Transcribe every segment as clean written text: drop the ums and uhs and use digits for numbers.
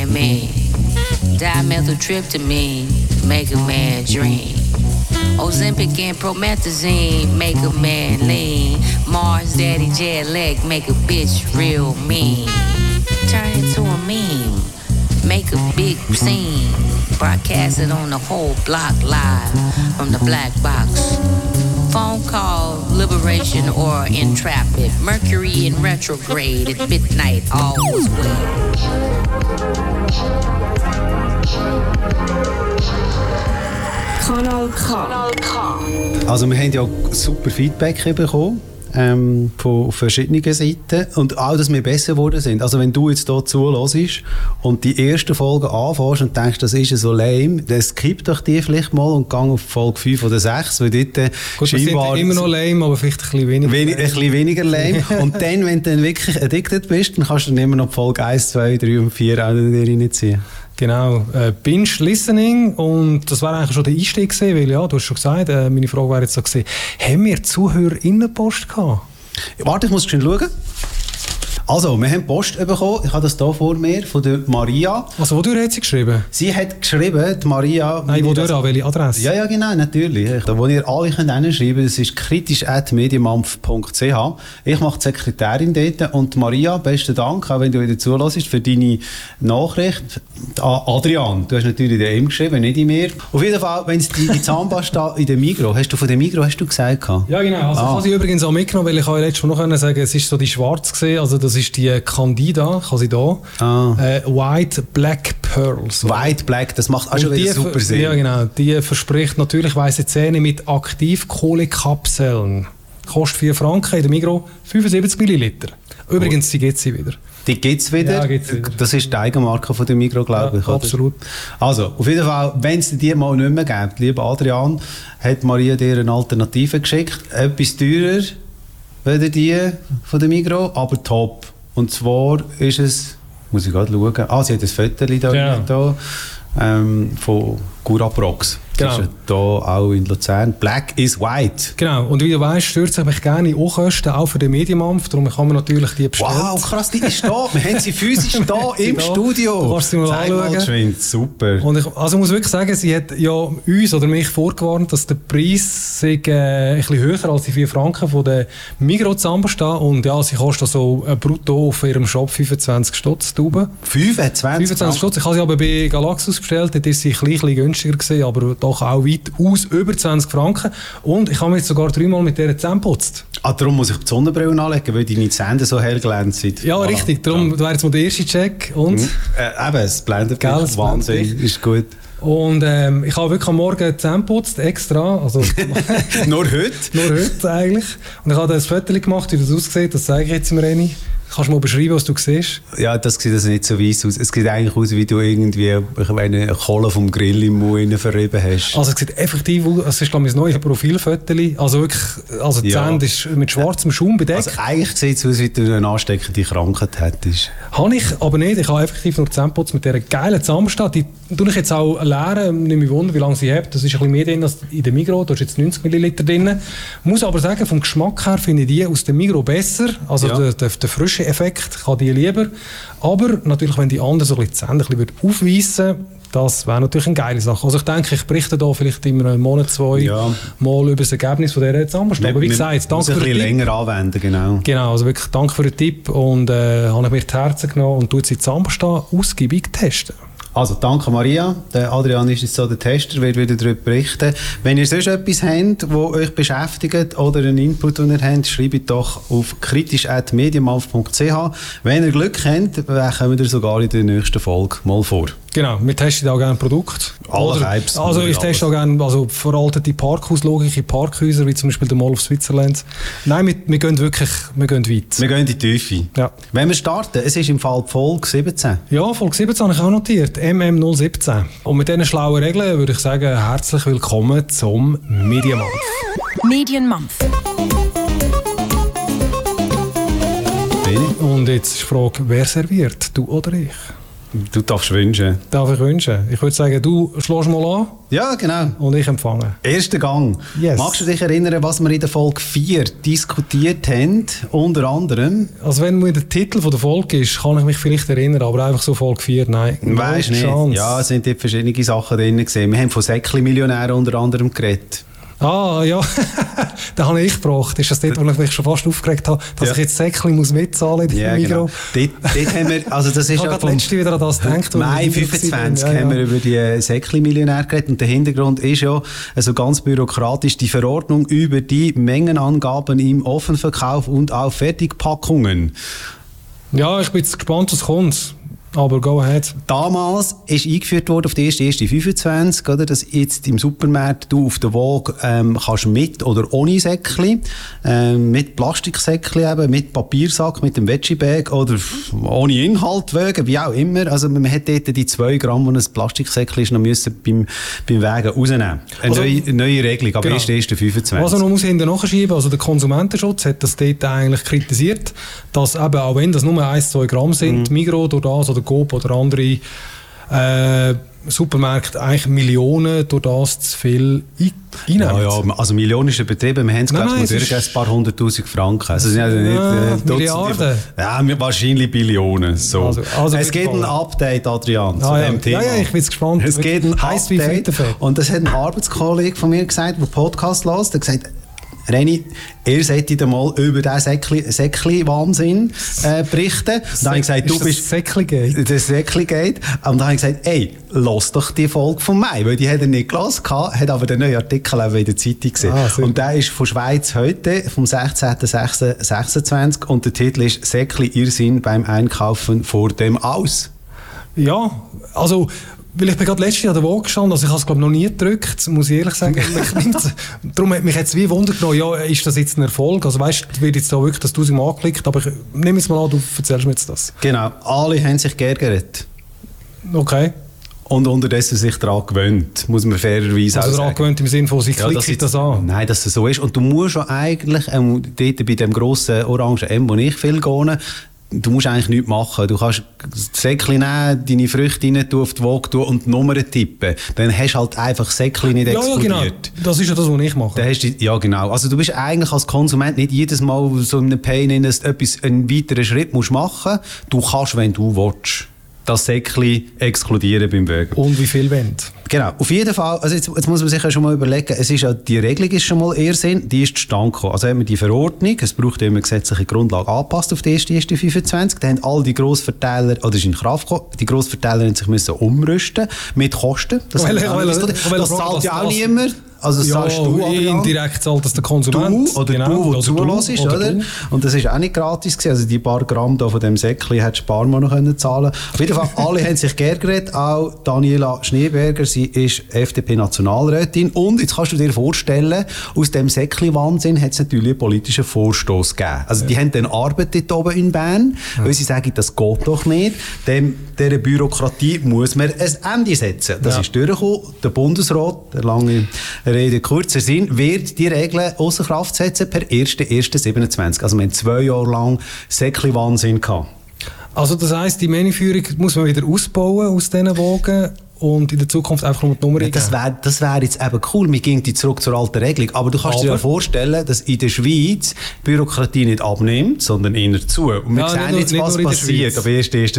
man. Dimethyltryptamine, make a man dream. Ozempic and promethazine, make a man lean. Mars Daddy Jet-Leg, make a bitch real mean. Turn into a meme, make a big scene. Broadcast it on the whole block live from the black box. Phone call, liberation or entrap it. Mercury in retrograde at midnight, all was well. Kanal K. Also wir haben ja super Feedback bekommen. Von verschiedenen Seiten und auch, dass wir besser geworden sind. Also wenn du jetzt hier zuhörst und die ersten Folgen anfängst und denkst, das ist ja so lame, dann skipp doch die vielleicht mal und geh auf Folge 5 oder 6, weil dort gut, scheinbar... Wir sind immer noch lame, aber vielleicht ein bisschen weniger. Ein bisschen weniger lame. Und dann, wenn du dann wirklich addicted bist, dann kannst du dann immer noch Folge 1, 2, 3 und 4 auch wieder reinziehen. Genau, Binge Listening, und das war eigentlich schon der Einstieg gewesen, weil ja, du hast schon gesagt, meine Frage wäre jetzt so gewesen, haben wir ZuhörerInnenpost gehabt? Warte, ich muss schon schauen. Also, wir haben Post bekommen, ich habe das hier vor mir, von der Maria. Also, wodurch hat sie geschrieben? Sie hat geschrieben, die Maria... Nein, wodurch, an welche Adresse? Ja, genau, natürlich. Da, wo ihr alle hinschreiben könnt, das ist kritisch@medienmampf.ch. Ich mache die Sekretärin dort und Maria, besten Dank, auch wenn du wieder zuhörst, für deine Nachricht. Adrian, du hast natürlich den ihm geschrieben, nicht in mir. Auf jeden Fall, wenn es die Zahnpasta in der Migros, hast du von der Migros gesagt? Ja, genau. Also, ich habe sie übrigens auch mitgenommen, weil ich habe letztes Mal noch sagen, es ist so die schwarz gesehen, also das ist die Candida, kann sie da. White Black Pearls. White Black, das macht auch schon wieder super Sinn. Ja, genau. Die verspricht natürlich weisse Zähne mit Aktivkohlekapseln. Kostet 4 Franken, in der Migros 75 Milliliter. Übrigens, die gibt sie wieder. Die gibt es wieder? Ja, gibt's wieder. Das ist die Eigenmarke von der Migros, glaube ich. Ja, absolut. Also, auf jeden Fall, wenn es die mal nicht mehr gibt, lieber Adrian, hat Maria dir eine Alternative geschickt. Etwas teurer weder die von der Migros, aber top. Und zwar ist es, muss ich gerade schauen, sie hat ein Foto da, von Curaprox. Genau. Das ist hier auch in Luzern. Black is white. Genau. Und wie du weißt, stürze ich mich gerne in Kosten, auch für den Medienmampf. Darum kann man natürlich die bestellen. Wow, krass, die ist da. Wir haben sie physisch da im Studio. Du kannst sie mal anschauen. Super. Und ich muss wirklich sagen, sie hat ja uns oder mich vorgewarnt, dass der Preis ein bisschen höher als die 4 Franken von der Migros Zahnpasta. Und ja, sie kostet so brutto auf ihrem Shop 25 Stutz. 25 Stutz. Ich habe sie aber bei Galaxus bestellt. Dort ist sie ein bisschen günstiger gewesen, aber doch auch weit aus über 20 Franken. Und ich habe mich jetzt sogar 3-mal mit dieser Zähne geputzt. Darum muss ich die Sonnenbrille anlegen, weil deine Zähne so hell glänzen. Ja, richtig. Darum wäre jetzt mal der erste Check. Und? Eben, es blendet mich. Wahnsinn, ist gut. Und ich habe wirklich am Morgen die Zähne geputzt, extra. Also, Nur heute? Nur heute eigentlich. Und ich habe ein Foto gemacht, wie das aussieht. Das zeige ich jetzt im Rennen. Kannst du mal beschreiben, was du siehst? Ja, das sieht also nicht so weiss aus. Es sieht eigentlich aus, wie du irgendwie eine Kohle vom Grill im Mund verrieben hast. Also es sieht effektiv aus, es ist glaube ich ein neues Profilfoto. Also wirklich, also die Zähne ist mit schwarzem Schaum bedeckt. Also eigentlich sieht es aus, wie du eine ansteckende Krankheit hättest. Habe ich aber nicht. Ich habe effektiv nur Zähne geputzt mit dieser geilen Zahnpasta. Die tue ich jetzt auch leeren. Nicht mehr wundern, wie lange sie hat. Das ist ein bisschen mehr drin als in der Migros. Da ist jetzt 90 Milliliter drin. Muss aber sagen, vom Geschmack her finde ich die aus der Migros besser. Also der frische Effekt, ich habe die lieber. Aber natürlich, wenn die anderen so ein bisschen die Zähne aufweisen würden, das wäre natürlich eine geile Sache. Also ich denke, ich berichte da vielleicht immer einen Monat, 2 mal über das Ergebnis von dieser Zahnpasta. Aber wie gesagt, danke für den Tipp. Länger anwenden, genau. Genau, also wirklich danke für den Tipp und habe ich mir die Herzen genommen und tue jetzt die Zahnpasta ausgiebig testen. Also danke Maria, der Adrian ist jetzt so der Tester, wird wieder darüber berichten. Wenn ihr sonst etwas habt, das euch beschäftigt oder einen Input, den ihr habt, schreibt doch auf kritisch@medienmampf.ch. Wenn ihr Glück habt, kommen wir sogar in der nächsten Folge mal vor. Genau, wir testen auch gerne Produkte. Also ich teste auch gerne veraltete Parkhauslogik in Parkhäusern, wie zum Beispiel der Mall of Switzerland. Nein, wir gehen wirklich weit. Wir gehen in die Tiefe. Ja. Wenn wir starten, es ist im Fall Folge 17. Ja, Folge 17 habe ich auch notiert, MM017. Und mit diesen schlauen Regeln würde ich sagen, herzlich willkommen zum Medienmampf. Medienmampf. Und jetzt ist die Frage, wer serviert, du oder ich? Du darfst wünschen. Darf ich wünschen? Ich würde sagen, du schlägst mal an. Ja, genau. Und ich empfange. Erster Gang. Yes. Magst du dich erinnern, was wir in der Folge 4 diskutiert haben? Unter anderem... Also wenn mir der Titel von der Folge ist, kann ich mich vielleicht erinnern, aber einfach so Folge 4, nein. Weisst nicht. Chance. Ja, es sind dort verschiedene Sachen drin gesehen. Wir haben von Säckli-Millionären unter anderem geredet. Ah, ja. Den habe ich gebracht. Ist das dort, wo ich mich schon fast aufgeregt habe, dass ich jetzt Säckli muss mitzahlen in Ja, Migros? genau. Dort haben wir, also das ist ich habe gerade letzte wieder an das gedacht. Mai 25 haben wir über die Säckli-Millionäre geredet und der Hintergrund ist ja also ganz bürokratisch die Verordnung über die Mengenangaben im Offenverkauf und auch Fertigpackungen. Ja, ich bin jetzt gespannt, was kommt. Aber go ahead. Damals ist eingeführt worden auf die 1.1.25, oder, dass jetzt im Supermarkt du auf der Waage kannst mit oder ohne Säckli, mit Plastiksäckli eben, mit Papiersack, mit dem Veggie-Bag oder ohne Inhalt wägen, wie auch immer. Also man hat dort die 2 Gramm, die ein Plastiksäckli ist, noch müssen beim Wägen rausnehmen. Eine neue Regelung, aber genau. 1.1.25. Was man muss hinten nachschieben, also der Konsumentenschutz hat das dort eigentlich kritisiert, dass eben, auch wenn das nur 1-2 Gramm sind, Migros durch das oder Coop oder andere Supermärkte eigentlich Millionen durch das zu viel einnehmen. Ja, also Millionen ist übertrieben. Wir haben es, glaube ich, durch ein paar 100'000 Franken. Also sind nicht Milliarden. Ja, wahrscheinlich Billionen. So. Also es geht ein Update, Adrian, zu dem Thema. Ja, ich bin gespannt. Es geht ein Update. Und das hat ein Arbeitskollege von mir gesagt, der Podcast hört. Der gesagt, Reni, ihr solltet mal über diesen Säckli-Wahnsinn berichten. Und dann habe ich gesagt, du bist... Das Säckli-Gate. Und dann habe ich gesagt, ey, lass doch die Folge von Mai. Weil die hat er nicht gelesen, hat aber den neuen Artikel auch in der Zeitung gesehen. Und der ist von Schweiz heute, vom 16.06.26. Und der Titel ist «Säckli-Irrsinn beim Einkaufen vor dem Aus». Ja, also... Weil ich bin gerade letztes Jahr an der Waage gestanden, also ich habe es glaube noch nie gedrückt, muss ich ehrlich sagen. Darum hat mich jetzt wie Wunder genommen, ja, ist das jetzt ein Erfolg? Also weißt du, wird jetzt da wirklich das 1000 Mal angeklickt, aber ich nehme jetzt mal an, du erzählst mir jetzt das. Genau, alle haben sich geärgert. Okay. Und unterdessen sich daran gewöhnt, muss man fairerweise auch sagen. Also daran gewöhnt im Sinne von, sie klicken das an? Nein, dass es so ist. Und du musst schon eigentlich, dort bei dem grossen orangen M, wo ich viel gehe, du musst eigentlich nichts machen. Du kannst das Säckchen nehmen, deine Früchte rein tun, auf die Waage tun und die Nummern tippen. Dann hast du halt einfach das Säckchen nicht explodiert. Ja, genau. Das ist ja das, was ich mache. Ja, genau. Also du bist eigentlich als Konsument nicht jedes Mal so in einem Pain, dass du einen weiteren Schritt machen musst. Du kannst, wenn du willst, das Säckchen exkludieren beim Wägen. Und wie viel wollt? Genau, auf jeden Fall, also jetzt muss man sich ja schon mal überlegen, es ist ja, die Regelung ist schon mal Irrsinn, die ist zustande gekommen. Also haben wir die Verordnung, es braucht immer gesetzliche Grundlage angepasst auf die 1.1.25, da haben all die Grossverteiler, oder ist in Kraft gekommen, die Grossverteiler haben sich müssen umrüsten mit Kosten. Das zahlt ja auch niemand. Also das zahlst du, indirekt zahlt das der Konsument. Du, der zulässt, oder? Und das ist auch nicht gratis gewesen. Also die paar Gramm da von dem Säckli hättest du ein paar Mal noch zahlen können. Auf jeden Fall, alle haben sich geärgert, auch Daniela Schneeberger, sie ist FDP-Nationalrätin. Und jetzt kannst du dir vorstellen, aus dem Säckli-Wahnsinn hat es natürlich einen politischen Vorstoß gegeben. Also die haben dann Arbeit dort oben in Bern, weil sie sagen, das geht doch nicht. Dieser Bürokratie muss man ein Ende setzen. Das ist durchgekommen. Der Bundesrat, der lange Rede kurzer Sinn, wird die Regeln außer Kraft setzen per 1.1.27. Also wir haben 2 Jahre lang Säckli-Wahnsinn gehabt. Also das heisst, die Menüführung muss man wieder ausbauen aus diesen Wagen und in der Zukunft einfach nur die Nummer eingeben? Das wär jetzt eben cool, wir gehen zurück zur alten Regelung. Aber du kannst dir ja vorstellen, dass in der Schweiz die Bürokratie nicht abnimmt, sondern eher zu. Und wir sehen jetzt, was passiert ab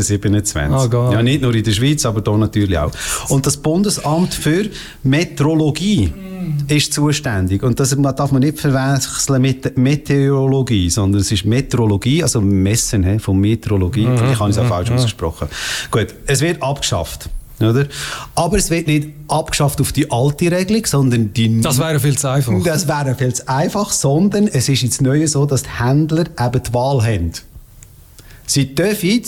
1.1.27. Ja, nicht nur in der Schweiz, aber hier natürlich auch. Und das Bundesamt für Metrologie ist zuständig. Und das darf man nicht verwechseln mit Meteorologie, sondern es ist Metrologie, also Messen von Metrologie. Ich habe es auch falsch ausgesprochen. Gut, es wird abgeschafft. Oder? Aber es wird nicht abgeschafft auf die alte Regelung, sondern die... Das wäre viel zu einfach. Das wäre viel zu einfach, sondern es ist jetzt neu so, dass die Händler eben die Wahl haben. Sie dürfen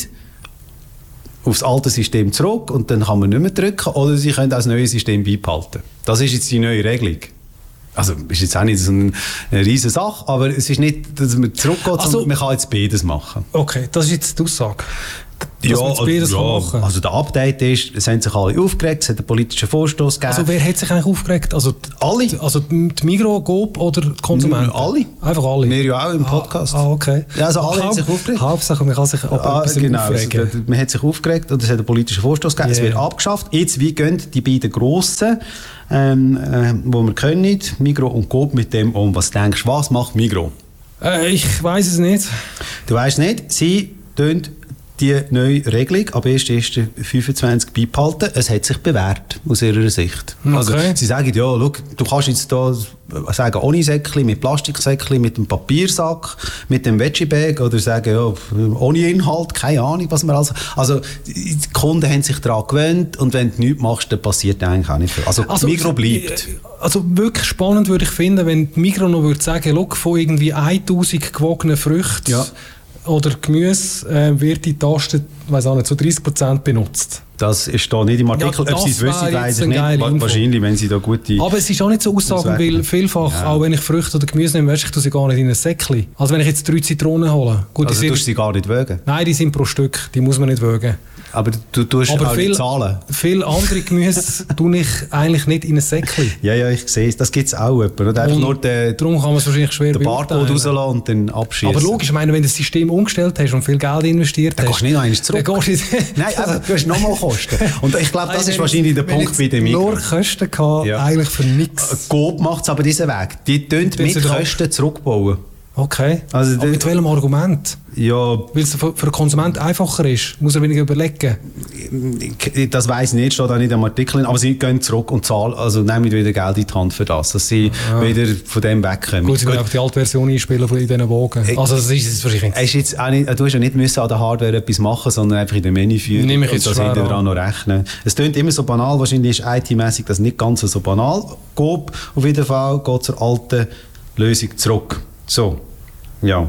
aufs alte System zurück und dann kann man nicht mehr drücken, oder sie können das neue System beibehalten. Das ist jetzt die neue Regelung. Also ist jetzt auch nicht so eine riesige Sache, aber es ist nicht, dass man zurückgeht, sondern man kann jetzt beides machen. Okay, das ist jetzt die Aussage. dass man das beides machen kann. Also der Update ist, es haben sich alle aufgeregt, es hat einen politischen Vorstoß gegeben. Also wer hat sich eigentlich aufgeregt? Also alle? Also die Migros, Coop oder die Konsumenten? Alle. Einfach alle? Wir ja auch im Podcast. Okay. Ja, also alle haben sich aufgeregt. Hauptsache, man kann sich aber genau, aufregen. also, man hat sich aufgeregt und es hat einen politischen Vorstoß gegeben, es wird abgeschafft. Jetzt, wie gehen die beiden Grossen, wo wir können, Migros und Coop, mit dem um? Was denkst du, was macht Migros? Ich weiss es nicht. Du weisst nicht, sie tun die neue Regelung ab 1.1.25 beibehalten. Es hat sich bewährt, aus ihrer Sicht. Okay. Also, sie sagen, ja, schau, du kannst jetzt da sagen, ohne Säckchen, mit Plastiksäckchen, mit dem Papiersack, mit dem Veggie-Bag oder sagen, ja, ohne Inhalt, keine Ahnung, was man also die Kunden haben sich daran gewöhnt und wenn du nichts machst, dann passiert eigentlich auch nicht viel. Also Migros bleibt. Also wirklich spannend würde ich finden, wenn die Migros noch würde sagen, schau, von irgendwie 1000 gewogenen Früchten oder Gemüse wird die Taste, weiss auch nicht, zu 30% benutzt. Das ist da nicht im Artikel. Ob sie es wissen, weiss ich nicht. Wahrscheinlich, wenn sie da gute... Aber es ist auch nicht so aussagen, weil vielfach, auch wenn ich Früchte oder Gemüse nehme, ich tue sie gar nicht in ein Säckchen. Also wenn ich jetzt 3 Zitronen hole... Gut, also tust du sie gar nicht wägen? Nein, die sind pro Stück, die muss man nicht wägen. Aber du tust auch nicht zahlen. Viele andere Gemüse tue ich eigentlich nicht in ein Säckchen. Ja, ich sehe es. Das gibt es auch jemanden. Einfach nur darum kann man es wahrscheinlich schwer den Barcode rauslassen und dann abschießen. Aber logisch, ich meine, wenn du das System umgestellt hast und viel Geld investiert dann hast... Dann gehst du nicht noch einmal zurück. Nein, aber du hast nochmal Kosten. Und ich glaube, das ist wahrscheinlich der Punkt bei dem Migros. Nur Kosten gehabt, eigentlich für nichts. Coop macht es aber diesen Weg. Die tun mit Kosten zurückbauen. Okay. Also aber mit welchem Argument? Ja. Weil es für den Konsument einfacher ist, muss er weniger überlegen. Das weiss ich nicht, steht auch nicht im Artikel. Aber sie gehen zurück und zahlen, also nehmen wieder Geld in die Hand für das, dass sie wieder von dem wegkommen. Gut, sie können auch die alte Version einspielen von diesen Wagen. Also das ist es wahrscheinlich. Du hast ja nicht müssen an der Hardware etwas machen, sondern einfach in der Menüführung und das hinter dran noch rechnen. Es klingt immer so banal, wahrscheinlich ist IT-mäßig das nicht ganz so banal. Coop auf jeden Fall geht zur alten Lösung zurück. So, ja.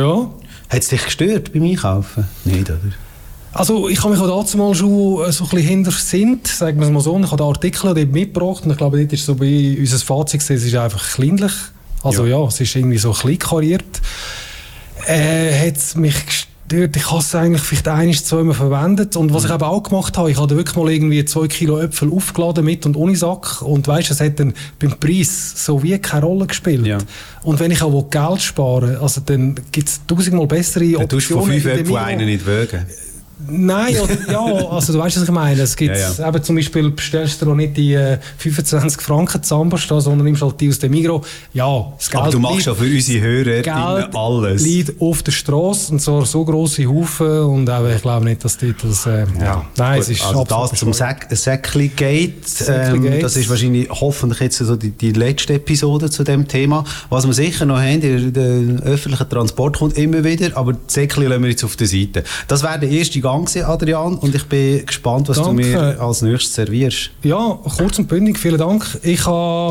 Hat es dich gestört beim Einkaufen? Nicht, oder? Also ich habe mich auch dazu mal schon so ein bisschen hinter sind, sagen wir es mal so. Ich habe den Artikel dort mitgebracht und ich glaube, dort ist so bei unser Fazit, es ist einfach kleinlich. Also es ist irgendwie so klein kariert. Hat es mich gestört? Ich habe es eigentlich vielleicht 1-2 Mal verwendet. Und was ich eben auch gemacht habe, ich habe wirklich mal irgendwie 2 Kilo Äpfel aufgeladen mit und ohne Sack. Und weisst, das hat dann beim Preis so wie keine Rolle gespielt. Ja. Und wenn ich auch Geld spare, also dann gibt es 1000-mal bessere Optionen. Du tust von 5 Äpfel einen nicht wägen. Nein, also du weißt, was ich meine. Es gibt eben zum Beispiel, bestellst du auch nicht die 25 Franken Zahnpasta, sondern nimmst halt die aus dem Migros. Ja, das Geld aber du machst ja für unsere Hörer alles. Liegt auf der Straße und zwar so grosse Haufen und auch, ich glaube nicht, dass die das... nein, gut, es ist also das zum Säckli geht. Das ist wahrscheinlich hoffentlich jetzt so die letzte Episode zu dem Thema. Was wir sicher noch haben, der öffentliche Transport kommt immer wieder, aber die Säckli lassen wir jetzt auf der Seite. Das wäre der erste Gang, Adrian, und ich bin gespannt, was du mir als nächstes servierst. Ja, kurz und bündig, vielen Dank. Ich habe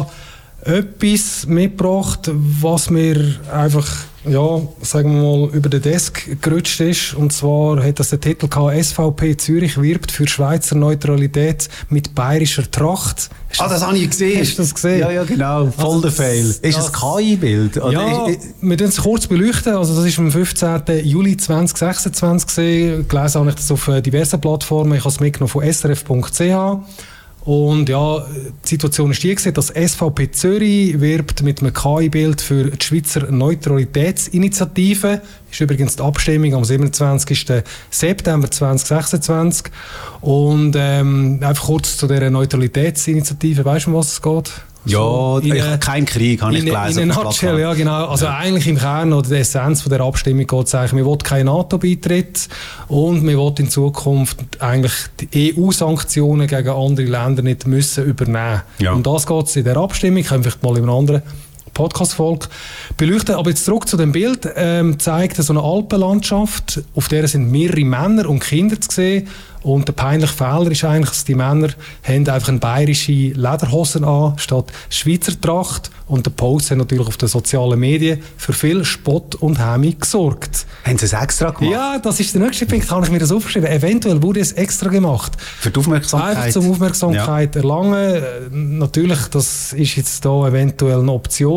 etwas mitgebracht, was mir einfach, sagen wir mal, über den Desk gerutscht ist. Und zwar hat das den Titel gehabt, SVP Zürich wirbt für Schweizer Neutralität mit bayerischer Tracht. Das habe ich gesehen. Hast du das gesehen? Ja, genau. Voll der Fail. Ist es ein KI-Bild? Ja, wir tun es kurz beleuchten. Also das ist am 15. Juli 2026 gesehen. Gelesen habe ich das auf diversen Plattformen. Ich habe es mitgenommen von srf.ch. Und ja, die Situation ist die gewesen, dass SVP Zürich wirbt mit einem KI-Bild für die Schweizer Neutralitätsinitiative. Ist übrigens die Abstimmung am 27. September 2026. Und einfach kurz zu dieser Neutralitätsinitiative. Weißt du, um was es geht? Ja, kein Krieg, habe ich gelesen. In a nutshell, ja genau. Also eigentlich im Kern oder der Essenz von der Abstimmung geht es eigentlich, wir wollen keinen NATO-Beitritt und wir wollen in Zukunft eigentlich die EU-Sanktionen gegen andere Länder nicht müssen übernehmen. Ja. Um das geht es in der Abstimmung, können wir vielleicht mal in einem anderen Podcast-Folge beleuchten. Aber jetzt zurück zu dem Bild. Zeigt so eine Alpenlandschaft, auf der sind mehrere Männer und Kinder zu sehen. Und der peinliche Fehler ist eigentlich, dass die Männer haben einfach eine bayerische Lederhosen an, statt Schweizer Tracht. Und der Post hat natürlich auf den sozialen Medien für viel Spott und Häme gesorgt. Haben sie es extra gemacht? Ja, das ist der nächste Punkt, habe ich mir das aufgeschrieben. Eventuell wurde es extra gemacht. Für die Aufmerksamkeit? Einfach zum Aufmerksamkeit erlangen. Natürlich, das ist jetzt da eventuell eine Option.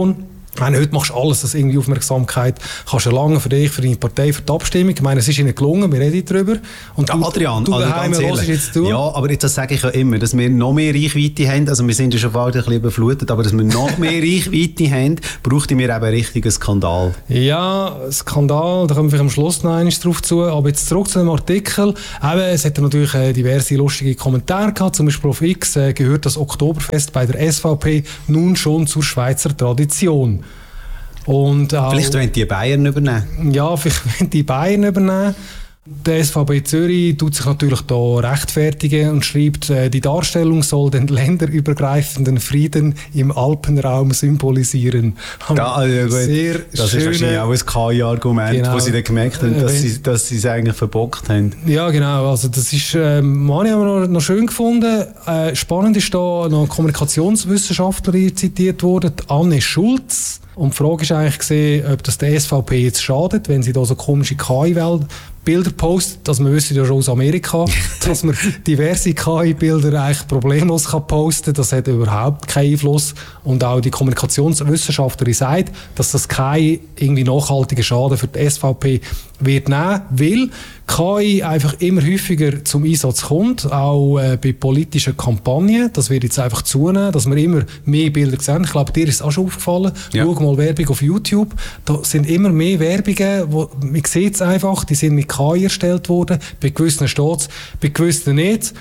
Ich meine, heute machst du alles, dass irgendwie Aufmerksamkeit kannst erlangen für dich, für deine Partei, für die Abstimmung. Ich meine, es ist ihnen gelungen, wir reden darüber. Und ja, Adrian, du also daheim, ganz was ist jetzt du? Ja, aber das sage ich ja immer, dass wir noch mehr Reichweite haben. Also wir sind ja schon bald ein bisschen überflutet, aber dass wir noch mehr Reichweite haben, braucht mir eben einen richtigen Skandal. Ja, Skandal, da kommen wir vielleicht am Schluss noch einmal drauf zu. Aber jetzt zurück zu dem Artikel. Eben, es hat natürlich diverse lustige Kommentare gehabt. Zum Beispiel auf X gehört das Oktoberfest bei der SVP nun schon zur Schweizer Tradition. Und auch, vielleicht wollen die Bayern übernehmen. Ja, vielleicht wollen die Bayern übernehmen. Der SVP Zürich tut sich natürlich da rechtfertigen und schreibt, die Darstellung soll den länderübergreifenden Frieden im Alpenraum symbolisieren. Ja, sehr das ist wahrscheinlich auch ein KI-Argument, genau, wo sie dann gemerkt haben, dass sie es eigentlich verbockt haben. Ja, genau. Also das ist, habe ich noch schön gefunden. Spannend ist da noch eine Kommunikationswissenschaftlerin zitiert worden, Anne Schulz. Und die Frage ist eigentlich gesehen, ob das der SVP jetzt schadet, wenn sie da so komische KI-Bilder postet, dass man wüsste ja schon aus Amerika, dass man diverse KI-Bilder eigentlich problemlos posten kann. Das hat überhaupt keinen Einfluss. Und auch die Kommunikationswissenschaftlerin sagt, dass das keinen irgendwie nachhaltigen Schaden für die SVP wird nehmen, weil KI einfach immer häufiger zum Einsatz kommt, auch bei politischen Kampagnen. Das wird jetzt einfach zunehmen, dass wir immer mehr Bilder sehen. Ich glaube, dir ist es auch schon aufgefallen. Ja. Schau mal Werbung auf YouTube. Da sind immer mehr Werbungen, man sieht es einfach, die sind mit KI erstellt worden. Bei gewissen steht es, bei gewissen nicht.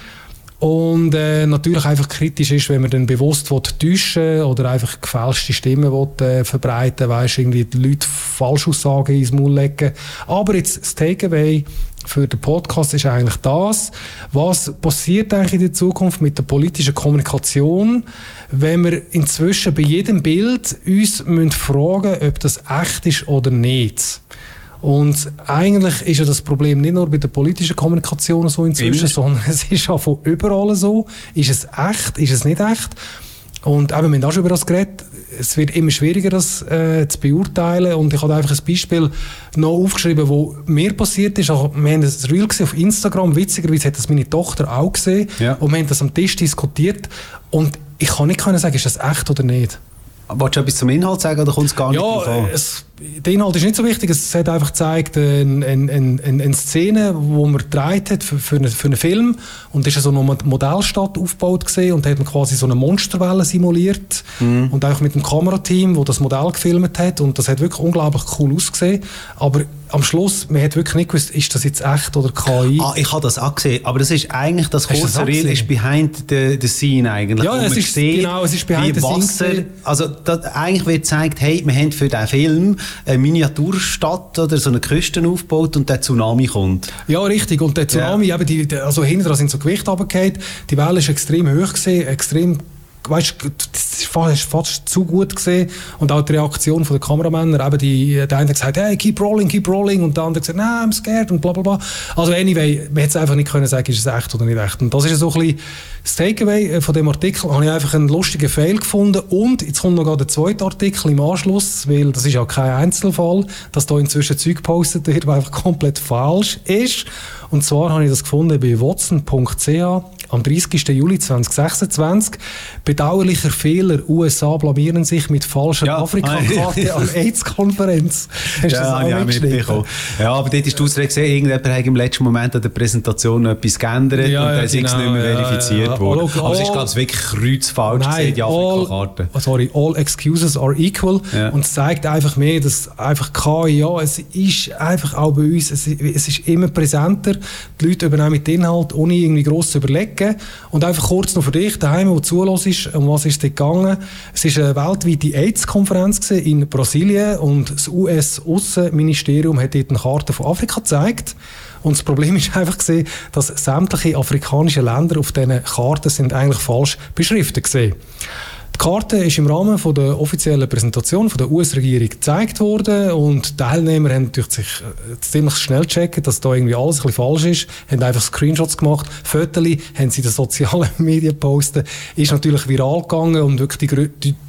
Und natürlich einfach kritisch ist, wenn man dann bewusst täuschen oder einfach gefälschte Stimmen verbreiten, weißt, irgendwie die Leute Falschaussagen ins Maul legen. Aber jetzt das Takeaway für den Podcast ist eigentlich das, was passiert eigentlich in der Zukunft mit der politischen Kommunikation, wenn wir inzwischen bei jedem Bild uns fragen müssen, ob das echt ist oder nicht. Und eigentlich ist ja das Problem nicht nur bei der politischen Kommunikation so inzwischen, sondern es ist auch von überall so. Ist es echt? Ist es nicht echt? Und eben, wir haben auch schon über das geredet. Es wird immer schwieriger, das zu beurteilen. Und ich habe einfach ein Beispiel noch aufgeschrieben, was mir passiert ist. Also, wir haben ein Reel gesehen auf Instagram. Witzigerweise hat das meine Tochter auch gesehen. Ja. Und wir haben das am Tisch diskutiert. Und ich kann nicht sagen, ist das echt oder nicht. Wolltest du etwas zum Inhalt sagen oder kommt es gar nicht drauf an? Der Inhalt ist nicht so wichtig. Es hat einfach gezeigt, eine Szene, die man gedreht hat für einen Film. Und da ist so eine Modellstadt aufgebaut gewesen, und da hat man quasi so eine Monsterwelle simuliert. Und auch mit dem Kamerateam, das das Modell gefilmt hat. Und das hat wirklich unglaublich cool ausgesehen. Aber am Schluss, man hat wirklich nicht gewusst, ist das jetzt echt oder KI. Ich habe das auch gesehen. Aber das ist eigentlich, das kurze Reel ist behind the scene eigentlich. Ja, es ist behind the scene. Also eigentlich wird gezeigt, hey, wir haben für diesen Film eine Miniaturstadt oder so eine Küste aufgebaut und der Tsunami kommt. Ja, richtig. Und der Tsunami, eben also hinten dran sind so Gewichte runtergefallen. Die Welle war extrem hoch gewesen, extrem, weißt, das war fast zu gut gesehen. Und auch die Reaktion der Kameramänner, eben der eine hat gesagt, hey, keep rolling, und der andere gesagt, nein, I'm scared und bla bla bla. Also anyway, man hätte es einfach nicht können sagen, ist es echt oder nicht echt. Und das ist so ein bisschen das Takeaway von dem Artikel. Habe ich einfach einen lustigen Fail gefunden. Und jetzt kommt noch gerade der zweite Artikel im Anschluss, weil das ist ja kein Einzelfall, dass da inzwischen Zeug gepostet wird, was einfach komplett falsch ist. Und zwar habe ich das gefunden bei watson.ch am 30. Juli 2026. Bedauerlicher Fehler, USA blamieren sich mit falscher Afrika-Karte an AIDS-Konferenz. Hast du das auch mitbekommen? Ja, aber dort ist die Ausrede gesehen, irgendjemand hat im letzten Moment an der Präsentation etwas geändert und dann ist es nicht mehr verifiziert worden. Aber es ist ganz wirklich kreuzfalsch gesehen, die Afrika-Karte. All excuses are equal. Ja. Und es zeigt einfach mehr, dass einfach KI, es ist einfach auch bei uns, es ist immer präsenter. Die Leute übernehmen den Inhalt, ohne irgendwie gross zu überlegen. Und einfach kurz noch für dich, daheim, wo zuhörst, um was ist es gegangen? Es war eine weltweite AIDS-Konferenz in Brasilien und das US-Aussenministerium hat dort eine Karte von Afrika gezeigt. Und das Problem ist einfach gesehen, dass sämtliche afrikanische Länder auf diesen Karten sind eigentlich falsch beschriftet gesehen. Die Karte ist im Rahmen von der offiziellen Präsentation von der US-Regierung gezeigt worden und die Teilnehmer haben natürlich sich ziemlich schnell gecheckt, dass da irgendwie alles ein bisschen falsch ist, haben einfach Screenshots gemacht, Fotos haben sie in den sozialen Medien gepostet, ist natürlich viral gegangen und wirklich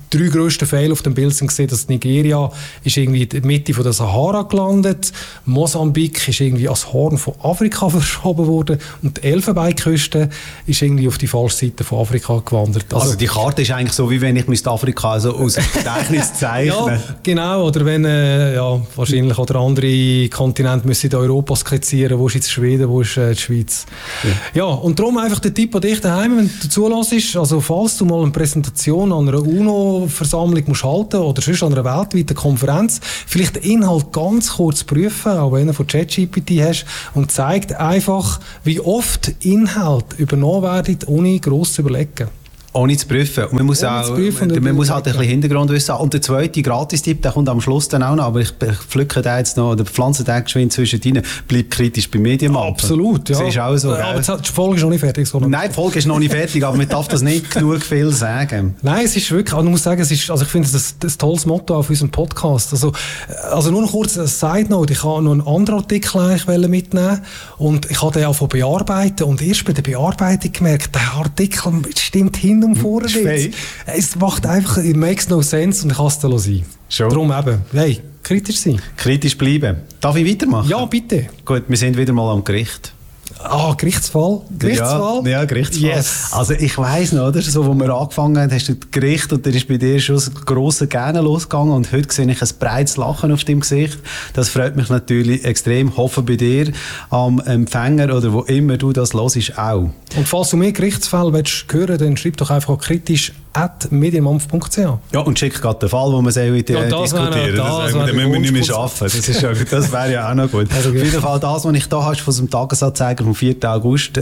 3 grössten Fehler auf dem Bild sind gesehen, dass Nigeria ist irgendwie in der Mitte von der Sahara gelandet, Mosambik ist irgendwie als Horn von Afrika verschoben worden und die Elfenbeinküste ist irgendwie auf die falsche Seite von Afrika gewandert. Also die Karte ist eigentlich so, wie wenn ich Afrika also aus dem Gedächtnis zeichne. Ja, genau. Oder wenn wahrscheinlich oder andere Kontinente müssen in Europa skizzieren, wo ist jetzt Schweden, wo ist die Schweiz. Ja, und darum einfach der Tipp an dich daheim, wenn du zulässt, also falls du mal eine Präsentation an einer UNO-Versammlung musst halten oder sonst an einer weltweiten Konferenz, vielleicht den Inhalt ganz kurz prüfen, auch wenn du von ChatGPT hast, und zeigt einfach, wie oft Inhalt übernommen werden, ohne gross zu überlegen. Ohne zu prüfen. Und man muss halt ein bisschen Hintergrundwissen haben. Und der zweite Gratis-Tipp, der kommt am Schluss dann auch noch, aber ich pflücke den jetzt noch, oder pflanze den geschwind zwischen rein, bleibt kritisch beim Medienmarkt. Absolut, ja. Das ist auch so. Aber die Folge ist noch nicht fertig. Nein, die Folge ist noch nicht fertig, aber man darf das nicht genug viel sagen. Nein, es ist wirklich, also ich muss sagen, ich finde das ein tolles Motto auf unserem Podcast. Also nur noch kurz eine Side-Note, ich habe noch einen anderen Artikel eigentlich mitnehmen und ich habe den auch bearbeiten und erst bei der Bearbeitung gemerkt, der Artikel stimmt hin und vorne nicht. Es macht einfach, it makes no sense und ich kann es da sein. Schon. Darum eben, hey, kritisch sein. Kritisch bleiben. Darf ich weitermachen? Ja, bitte. Gut, wir sind wieder mal am Gericht. Gerichtsfall? Gerichtsfall? Ja, Gerichtsfall. Yes. Also ich weiss noch, oder? So, wo wir angefangen haben, hast du das Gericht und da ist bei dir schon das grosse Gähnen losgegangen und heute sehe ich ein breites Lachen auf deinem Gesicht. Das freut mich natürlich extrem. Hoffe bei dir am Empfänger oder wo immer du das hörst auch. Und falls du mehr Gerichtsfälle willst hören, dann schreib doch einfach kritisch @medienmampf.ch. Ja, und schick gerade den Fall, wo wir sehr diskutieren. Das müssen wir nicht mehr arbeiten. Das wäre ja auch noch gut. Also auf jeden Fall das, was ich da hast von dem Tagesanzeiger vom 4. August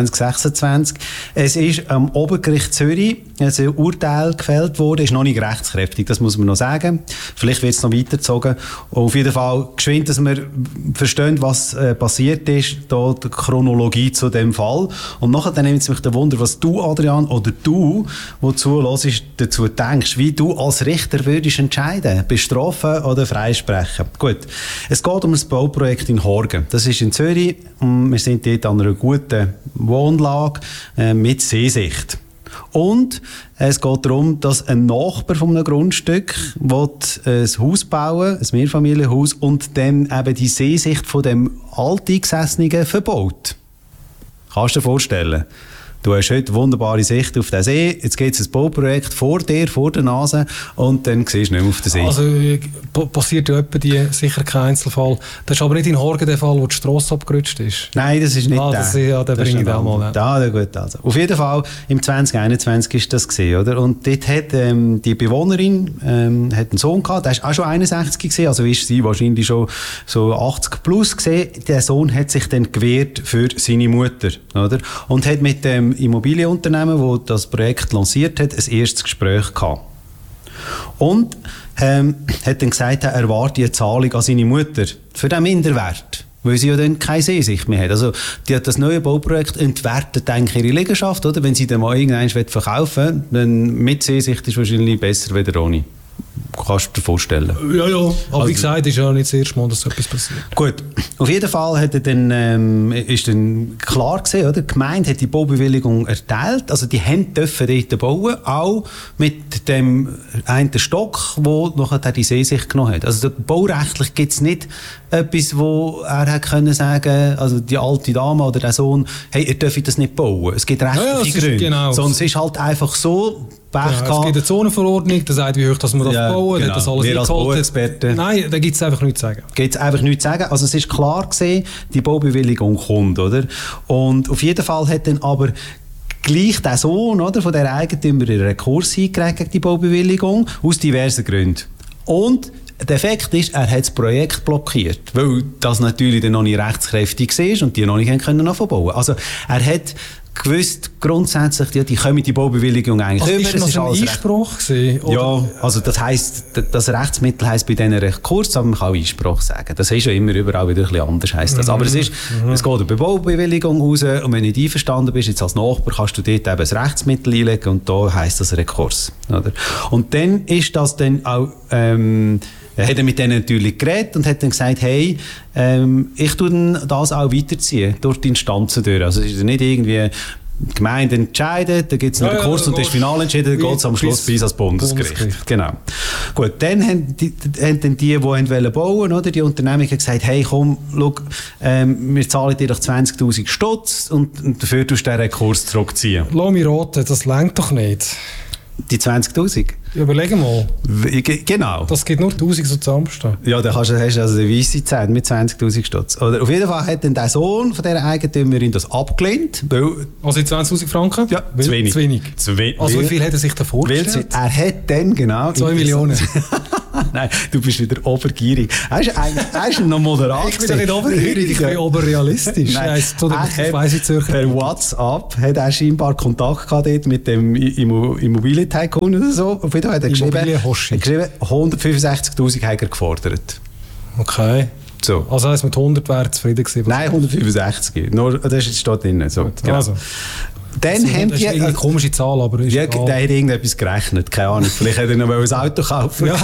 2026. Es ist am Obergericht Zürich ein Urteil gefällt worden, ist noch nicht rechtskräftig, das muss man noch sagen. Vielleicht wird es noch weitergezogen. Auf jeden Fall geschwind, dass wir verstehen, was passiert ist, da die Chronologie zu dem Fall. Und nachher dann nimmt es mich der Wunder, was du, Adrian, oder du, wozu dazu denkst, wie du als Richter würdest entscheiden, bestrafen oder freisprechen. Gut, es geht um ein Bauprojekt in Horgen. Das ist in Zürich. Wir sind dort an einer guten Wohnlage mit Seesicht. Und es geht darum, dass ein Nachbar von einem Grundstück ein Haus bauen, ein Mehrfamilienhaus, und dann eben die Seesicht von dem Alteingesessenen verbaut. Kannst du dir vorstellen? Du hast heute wunderbare Sicht auf den See, jetzt gibt es ein Bauprojekt vor dir, vor der Nase, und dann siehst du nicht mehr auf den See. Also passiert ja etwa sicher kein Einzelfall. Das ist aber nicht in Horgen der Fall, wo die Strasse abgerutscht ist. Nein, das ist nicht der. Den bringe ich auch mal. Ja, gut, also. Auf jeden Fall, im 2021 ist das gesehen, oder? Und dort hat die Bewohnerin hat einen Sohn gehabt, der ist auch schon 61 gesehen, also ist sie wahrscheinlich schon so 80 plus gesehen. Der Sohn hat sich dann gewehrt für seine Mutter, oder? Und hat mit dem Immobilienunternehmen, das das Projekt lanciert hat, ein erstes Gespräch gehabt. Und hat dann gesagt, er erwarte eine Zahlung an seine Mutter für den Minderwert, weil sie ja dann keine Seesicht mehr hat. Also das neue Bauprojekt entwertet eigentlich ihre Liegenschaft, oder? Wenn sie dann mal irgendwann verkaufen will, dann mit Seesicht ist es wahrscheinlich besser als ohne. Kannst du dir vorstellen. Ja. Aber wie gesagt, ist ja nicht das erste Mal, dass so etwas passiert. Gut. Auf jeden Fall hat er dann, ist dann klar gesehen, oder? Die Gemeinde hat die Baubewilligung erteilt. Also die dürfen dort bauen, auch mit dem einen Stock, der nachher die Seesicht genommen hat. Also baurechtlich gibt es nicht etwas, wo er hätte können sagen, also die alte Dame oder der Sohn, hey, ihr dürft das nicht bauen. Es gibt rechtliche Gründe. Genau. Sondern es ist halt einfach so, es gibt eine Zonenverordnung, die sagt, wie hoch dass man das bauen, genau. hat das alles eingeholt. Nein, da gibt es einfach nichts zu sagen. Gibt es einfach nichts zu sagen. Also es ist klar gesehen, die Baubewilligung kommt, oder? Und auf jeden Fall hat dann aber gleich der Sohn, oder, von der Eigentümer einen Rekurs eingereicht gegen die Baubewilligung, aus diversen Gründen. Und der Effekt ist, er hat das Projekt blockiert, weil das natürlich dann noch nicht rechtskräftig war und die noch nicht können bauen. Also er hat gewusst, grundsätzlich, die können die Baubewilligung eigentlich über. Ist das ein Einspruch gewesen? Ja, also das heisst, das Rechtsmittel heisst bei diesen Rekurs, aber man kann auch Einspruch sagen. Das ist ja immer überall wieder ein bisschen anders, heisst das. Aber es geht über Baubewilligung raus, und wenn du nicht einverstanden bist, jetzt als Nachbar, kannst du dort eben ein Rechtsmittel einlegen, und da heisst das Rekurs. Oder? Und dann ist das dann auch, hat er mit denen natürlich geredet und hat dann gesagt, hey, ich tue das auch weiterziehen, durch die Instanzen durch. Also es ist nicht irgendwie Die Gemeinde entscheidet, dann gibt es noch den Kurs und das Final entschieden, dann geht es am Schluss bis ans Bundesgericht. Genau. Gut, dann haben die bauen wollten, oder? Die Unternehmung hat gesagt, hey komm, schau, wir zahlen dir doch 20'000 Stutz und dafür tust du den Rekurs zurückziehen. Lass mich raten, das reicht doch nicht. Die 20'000? Überleg mal. Genau. Das gibt nur 1'000 so zusammenstehen. Ja, dann hast du also eine weisse Zeit mit 20'000 Stutz. Oder auf jeden Fall hat dann der Sohn von dieser Eigentümerin das abgelehnt. Also in 20'000 Franken? Ja, zu wenig. Also wie viel hat er sich da vorgestellt? Er hat dann genau... 2 Millionen. Nein, du bist wieder obergierig. Er ist noch moderat. Ich bin doch nicht obergierig, ich bin oberrealistisch. Nein, per WhatsApp hat er scheinbar Kontakt gehabt dort mit dem Immobilien-Tycoon oder so. Auf jeden Fall hat er geschrieben, 165'000 hat er gefordert. Okay. So. Also heißt mit 100 wäre zufrieden gewesen? Nein, 165. Nur, das steht drin. So, genau. Also. Dann haben das ist eine komische Zahl, aber ist der hat irgendetwas gerechnet, keine Ahnung. Vielleicht hätte er noch ein Auto kaufen. Ja.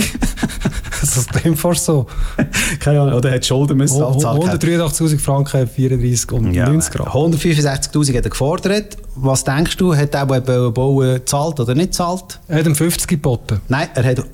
Das ist dem fast so. Keine Ahnung. Oder hat Schulden müssen abzahlen. 183'000 Franken, 34 und 90 Gramm. 165'000 hat er gefordert. Was denkst du, hat er bauen gezahlt oder nicht gezahlt? Er hat ihm 50 geboten. Nein, er hat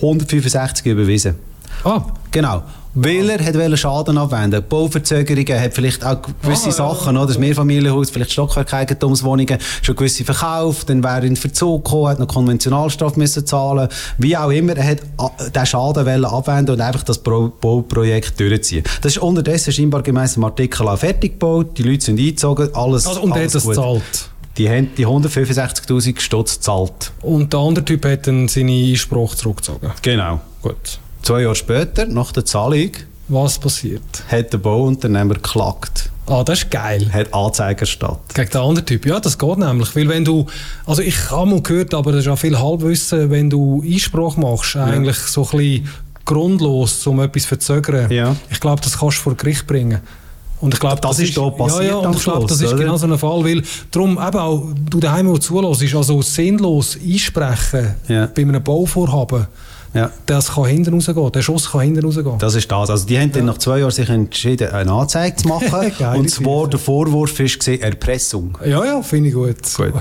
165 überwiesen. Ah. Genau. Weil er wollte Schaden abwenden. Bauverzögerungen, hat vielleicht auch gewisse Sachen, oder? Das Mehrfamilienhaus, vielleicht Stockwerk-Eigentumswohnungen, schon gewisse verkauft, dann wäre er in Verzug gekommen, hat noch Konventionalstrafe müssen zahlen. Wie auch immer, er hat den Schaden abwenden und einfach das Bauprojekt durchziehen. Das ist unterdessen scheinbar gemäss dem Artikel auch fertig gebaut, die Leute sind eingezogen, alles also, und alles der hat das gezahlt? Die haben die 165'000 Stutz gezahlt. Und der andere Typ hat dann seinen Einspruch zurückgezogen? Genau. Gut. 2 Jahre später, nach der Zahlung, was passiert? Hat der Bauunternehmer geklagt. Ah, das ist geil. Hat Anzeige erstattet. Gegen den anderen Typ. Ja, das geht nämlich. Weil wenn du, also ich habe mal gehört, aber das ist auch viel Halbwissen, wenn du Einspruch machst, eigentlich so ein bisschen grundlos, um etwas zu verzögern. Ja. Ich glaube, das kannst du vor Gericht bringen. Und ich glaube, das ist da passiert. Ja, und ich glaube, das ist genau so ein Fall, weil darum eben auch, du daheim, wo zulässt, also sinnlos einsprechen bei einem Bauvorhaben. Ja. Das kann hinten rausgehen. Der Schuss kann hinten rausgehen. Das ist das. Also die haben dann nach 2 Jahren sich entschieden, eine Anzeige zu machen. Und zwar der Vorwurf ist Erpressung. Ja, finde ich gut.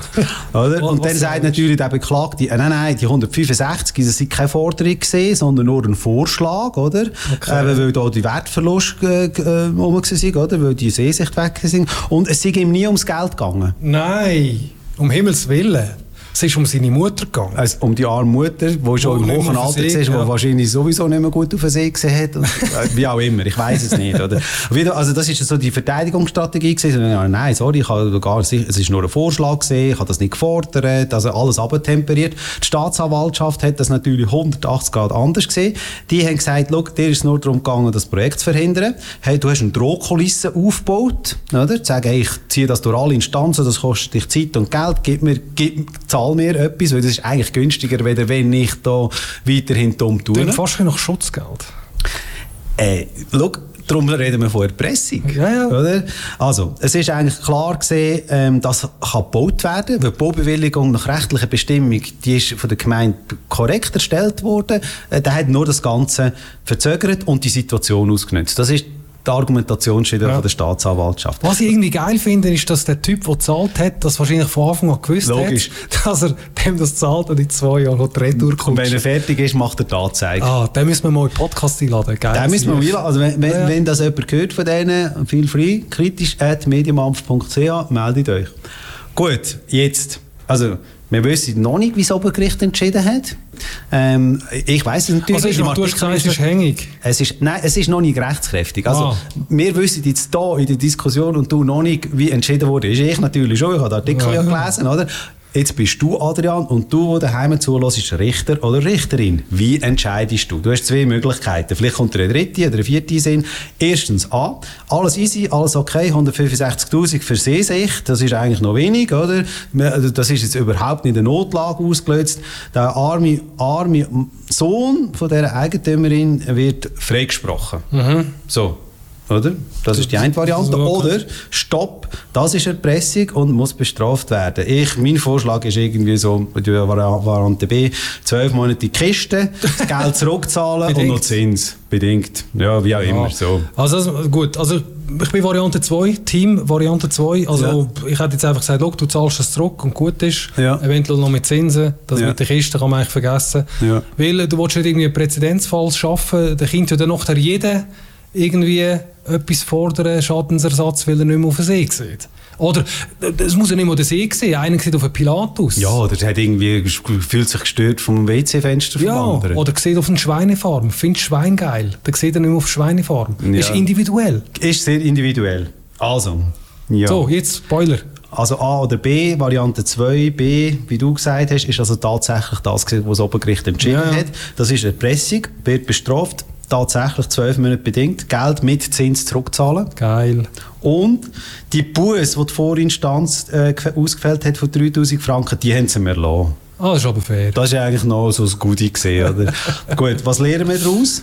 Oder? Und dann sagt natürlich der Beklagte, nein, die 165, das sei keine Forderung gewesen, sondern nur ein Vorschlag, oder? Okay. Weil da die Wertverluste rum waren, oder? Weil die Sehsicht weg sind. Und es sei ihm nie ums Geld gegangen. Nein, um Himmels Willen. Es ist um seine Mutter gegangen. Also um die arme Mutter, die schon im hohen Alter war, die wahrscheinlich sowieso nicht mehr gut auf den See gesehen hat. Und, wie auch immer, ich weiss es nicht. Oder? Also das ist so die Verteidigungsstrategie gewesen. Nein, sorry, es ist nur ein Vorschlag gewesen, ich habe das nicht gefordert, also alles abtemperiert. Die Staatsanwaltschaft hat das natürlich 180 Grad anders gesehen. Die haben gesagt, schau, dir ist es nur darum gegangen, das Projekt zu verhindern. Hey, du hast eine Drohkulisse aufgebaut, oder? Sagen, hey, ich ziehe das durch alle Instanzen, das kostet dich Zeit und Geld, zahl mir etwas, weil das ist eigentlich günstiger, wenn ich da weiterhin dumm tue. Dann fast noch Schutzgeld. Schau, darum reden wir von Erpressung. Ja. Oder? Also, es ist eigentlich klar gesehen, das kann gebaut werden, weil die Baubewilligung nach rechtlicher Bestimmung, die ist von der Gemeinde korrekt erstellt worden. Der hat nur das Ganze verzögert und die Situation ausgenutzt. Das ist die Argumentation von der Staatsanwaltschaft. Was ich irgendwie geil finde, ist, dass der Typ, der gezahlt hat, das wahrscheinlich von Anfang an gewusst hat, dass er dem das zahlt und in 2 Jahren die Retour kommt. Und wenn er fertig ist, macht er die Anzeige. Den müssen wir mal in den Podcast einladen. Den müssen wir mal einladen. Also wenn das jemand gehört von denen, feel free, kritisch@medienmampf.ch, meldet euch. Gut, jetzt, also wir wissen noch nicht, wie das Obergericht entschieden hat. Ich weiss es natürlich. Also du hast gesagt, es ist hängig. Nein, es ist noch nicht rechtskräftig. Also, wir wissen jetzt hier in der Diskussion und du noch nicht, wie entschieden wurde. Ich natürlich schon, ich habe den Artikel ja gelesen, oder? Jetzt bist du, Adrian, und du, der daheim zuhörst, Richter oder Richterin. Wie entscheidest du? Du hast 2 Möglichkeiten. Vielleicht kommt eine dritte oder eine vierte Sinn. Erstens A, alles easy, alles okay, 165'000 für Sehsicht, das ist eigentlich noch wenig, oder? Das ist jetzt überhaupt nicht in der Notlage ausgelöst. Der arme Sohn von dieser Eigentümerin wird freigesprochen. So. Oder? Das ist die eine Variante. Oder, stopp, das ist Erpressung und muss bestraft werden. Mein Vorschlag ist irgendwie so, die Variante B, 12 Monate in die Kiste, das Geld zurückzahlen und noch Zins. Bedingt. Ja, wie auch immer. So. Also gut, also ich bin Variante 2, Team Variante 2. Also ich hätte jetzt einfach gesagt, du zahlst das zurück und gut ist. Ja. Eventuell noch mit Zinsen. Das mit der Kiste kann man eigentlich vergessen. Ja. Weil du willst nicht irgendwie einen Präzedenzfall schaffen. Der Kind ja dann noch jeder irgendwie etwas fordern, Schadensersatz, weil er nicht mehr auf den See sieht. Oder es muss ja nicht mal der See sehen, einer sieht auf einen Pilatus. Ja, oder der hat irgendwie, fühlt sich gestört vom WC-Fenster vom anderen. Oder sieht auf eine Schweinefarm, findet Schwein geil, dann sieht er nicht mehr auf die Schweinefarm. Ja. Ist individuell. Ist sehr individuell. Also, ja. So, jetzt Spoiler. Also A oder B, Variante 2, B, wie du gesagt hast, ist also tatsächlich das, was das Obergericht entschieden hat. Das ist Erpressung, wird bestraft. Tatsächlich 12 Monate bedingt, Geld mit Zins zurückzahlen. Geil. Und die Busse, die die Vorinstanz ausgefällt hat von 3'000 Franken, die haben sie mir erlassen. Ah, das ist aber fair. Das war eigentlich noch so ein Goodie gesehen, oder? Gut, was lernen wir daraus?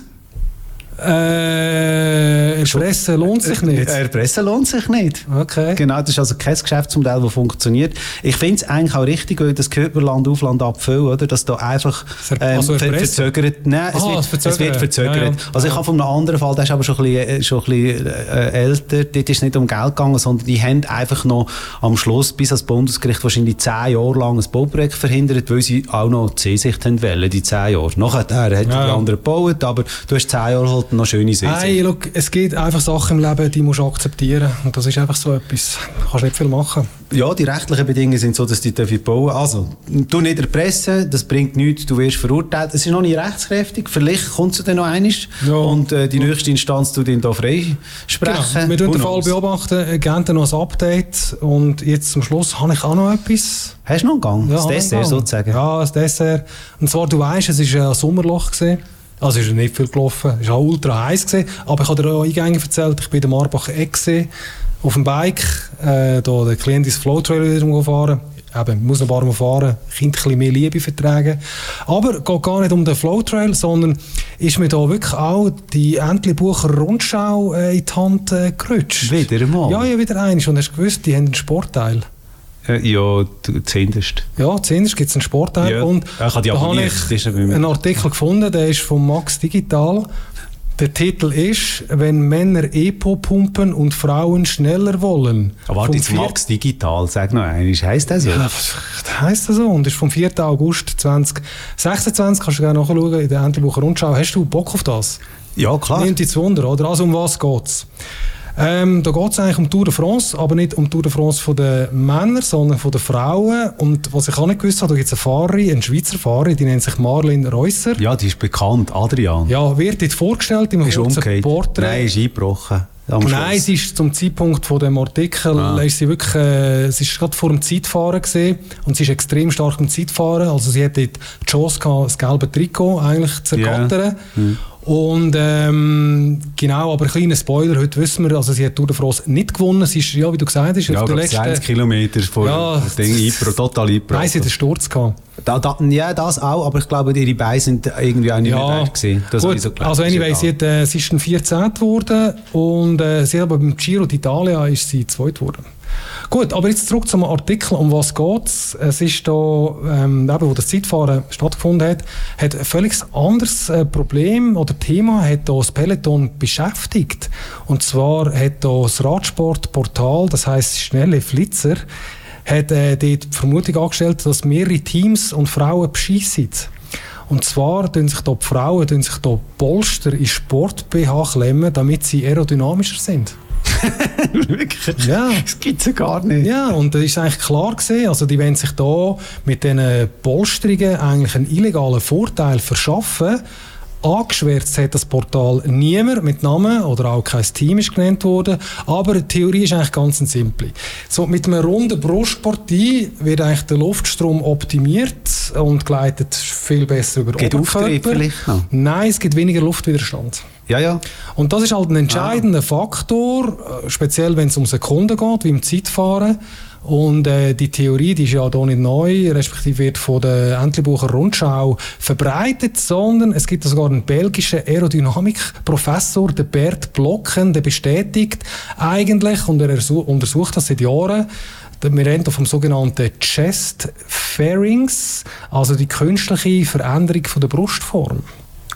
Erpressen lohnt sich nicht. Erpressen lohnt sich nicht. Okay. Genau, das ist also kein Geschäftsmodell, das funktioniert. Ich finde es eigentlich auch richtig, weil das gehört man Land auf Land ab viel, oder? Dass da einfach verzögert. Nein, es wird verzögert. Ja, ja. Also ich habe von einem anderen Fall, der ist aber schon ein bisschen älter, dort ist es nicht um Geld gegangen, sondern die haben einfach noch am Schluss bis ans Bundesgericht wahrscheinlich 10 Jahre lang ein Bauprojekt verhindert, weil sie auch noch die Seesicht wollen, die 10 Jahre. Nachher hat die andere gebaut, aber du hast 10 Jahre halt noch schöne Seesicht. Hey, look, es gibt einfach Sachen im Leben, die musst du akzeptieren. Und das ist einfach so etwas. Du kannst nicht viel machen. Ja, die rechtlichen Bedingungen sind so, dass die bauen dürfen. Also, du nicht erpressen, das bringt nichts, du wirst verurteilt. Es ist noch nicht rechtskräftig, vielleicht kommt es dann noch einmal. Ja. Und die nächste Instanz tut ihn da freisprechen. Genau. Wir den Fall beobachten, geben dann noch ein Update. Und jetzt zum Schluss habe ich auch noch etwas. Hast du noch einen Gang? Ja, das Dessert sozusagen? Ja, das Dessert. Und zwar, du weißt, es war ein Sommerloch gewesen. Also ist nicht viel gelaufen, es war auch ultra heiß gewesen, aber ich habe dir auch eingängig erzählt, ich bin in der Marbacher-Eck auf dem Bike, da der Klient ins Flowtrail wieder fahren. Eben, muss noch ein paar Mal fahren, Kind ein bisschen mehr Liebe vertragen. Aber es geht gar nicht um den Flowtrail, sondern ist mir da wirklich auch die Entlebucher Rundschau in die Hand gerutscht. Wieder mal? Ja, wieder eins. Und hast du gewusst, die haben einen Sportteil. Ja, zuhinterst. Ja, zuhinterst gibt es einen Sportteil. Ja, und da habe ich einen Artikel gefunden, der ist von Max Digital. Der Titel ist «Wenn Männer EPO pumpen und Frauen schneller wollen». Aber warte, jetzt Max Digital, sag noch einmal, heisst das so? Ja, das heisst das so und ist vom 4. August 2026, kannst du gerne nachschauen in der Entlebucher Rundschau. Hast du Bock auf das? Ja, klar. Nimmt dich zu Wunder, oder? Also um was geht's? Da geht es eigentlich um Tour de France, aber nicht um Tour de France von den Männern, sondern von den Frauen. Und was ich auch nicht gewusst habe, da gibt es eine Fahrerin, eine Schweizer Fahrerin, die nennt sich Marlene Reusser. Ja, die ist bekannt, Adrian. Ja, wird dort vorgestellt im kurzen Porträt. Nein, ist eingebrochen. Nein, sie ist zum Zeitpunkt von dem Artikel, ist sie wirklich, sie ist gerade vor dem Zeitfahren gesehen und sie ist extrem stark im Zeitfahren. Also sie hat dort die Chance gehabt, das gelbe Trikot eigentlich zu ergattern. Yeah. Und genau, aber ein kleiner Spoiler, heute wissen wir, also sie hat Tour de France nicht gewonnen, sie ist, ja, wie du gesagt hast, auf der letzten 20 Kilometer vor Ding total eingebrochen. Nein, sie hat einen Sturz gehabt. Ja, das auch, aber ich glaube, ihre Beine sind irgendwie auch nicht mehr weg gewesen. Gut, so also anyway, sie ist ein 14. geworden und sie hat aber beim Giro d'Italia ist sie 2. geworden. Gut, aber jetzt zurück zum Artikel, um was geht es. Es ist da, wo das Zeitfahren stattgefunden hat ein völlig anderes Problem oder Thema hat da das Peloton beschäftigt. Und zwar hat da das Radsportportal, das heisst Schnelle Flitzer, hat dort die Vermutung angestellt, dass mehrere Teams und Frauen beschissen. Und zwar tun sich da die Frauen Polster in Sport-BH klemmen, damit sie aerodynamischer sind. Wirklich? Ja. Das gibt es ja gar nicht. Ja, und das ist eigentlich klar gewesen. Also die wollen sich da mit diesen Polsterungen eigentlich einen illegalen Vorteil verschaffen. Angeschwärzt hat das Portal niemand mit Namen oder auch kein Team ist genannt worden. Aber die Theorie ist eigentlich ganz simpel. So, mit einer runden Brustpartie wird eigentlich der Luftstrom optimiert und gleitet viel besser über den Oberkörper. Vielleicht noch? Nein, es gibt weniger Luftwiderstand. Ja, ja. Und das ist halt ein entscheidender Faktor, speziell wenn es um Sekunden geht, wie im Zeitfahren. Und die Theorie, die ist ja hier nicht neu, respektive wird von der Entlebucher Rundschau verbreitet, sondern es gibt sogar einen belgischen Aerodynamikprofessor, der Bert Blocken, der bestätigt eigentlich, und er untersucht das seit Jahren, wir reden vom sogenannten Chest Pharynx, also die künstliche Veränderung von der Brustform.